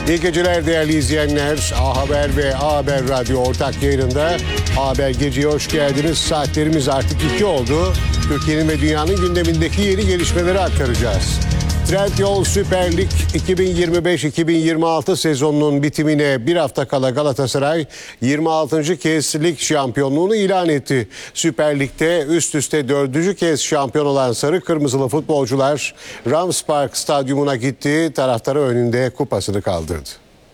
İyi geceler değerli izleyenler. A Haber ve A Haber Radyo ortak yayınında A Haber Gece'ye hoş geldiniz. Saatlerimiz artık 2 oldu. Türkiye'nin ve dünyanın gündemindeki yeni gelişmeleri aktaracağız. Trendyol Süper Lig 2025-2026 sezonunun bitimine bir hafta kala Galatasaray 26. kez lig şampiyonluğunu ilan etti. Süper Lig'de üst üste 4. kez şampiyon olan sarı kırmızılı futbolcular Rams Park Stadyumuna gitti. Taraftarı önünde kupasını kaldırdı.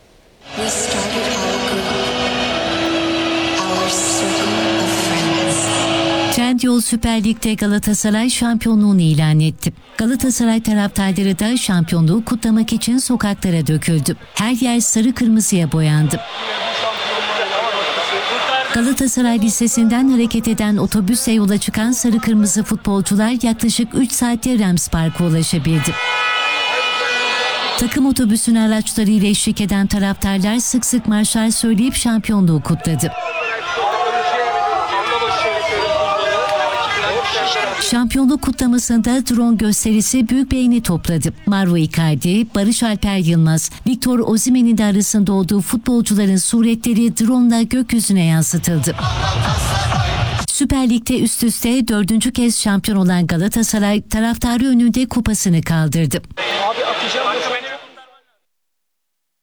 Trendyol Süper Lig'de Galatasaray şampiyonluğunu ilan etti. Galatasaray taraftarları da şampiyonluğu kutlamak için sokaklara döküldü. Her yer sarı kırmızıya boyandı. Galatasaray Lisesi'nden hareket eden otobüsle yola çıkan sarı kırmızı futbolcular yaklaşık 3 saatte Rams Park'a ulaşabildi. Takım otobüsüne araçlarıyla eşlik eden taraftarlar sık sık marşlar söyleyip şampiyonluğu kutladı. Şampiyonluk kutlamasında drone gösterisi büyük beğeni topladı. Mauro Icardi, Barış Alper Yılmaz, Victor Osimhen'in de arasında olduğu futbolcuların suretleri drone'la gökyüzüne yansıtıldı. Süper Lig'de üst üste 4. kez şampiyon olan Galatasaray taraftarı önünde kupasını kaldırdı.